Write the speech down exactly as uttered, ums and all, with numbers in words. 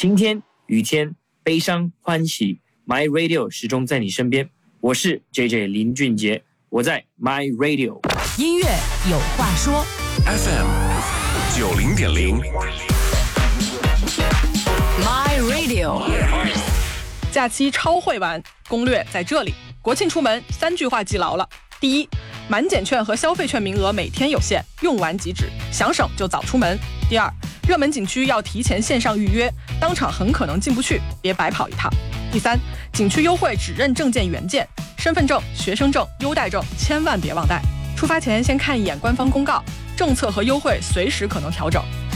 晴天、雨天、悲伤、欢喜 ，My Radio 始终在你身边。我是 J J 林俊杰，我在 My Radio。 音乐有话说 ，F M 九零点零 ，My Radio。 假期超会玩，攻略在这里。国庆出门，三句话记牢了。第一，满减券和消费券名额每天有限，用完即止，想省就早出门。第二，热门景区要提前线上预约，当场很可能进不去，别白跑一趟。第三，景区优惠只认证件原件，身份证、学生证、优待证千万别忘带。出发前先看一眼官方公告，政策和优惠随时可能调整。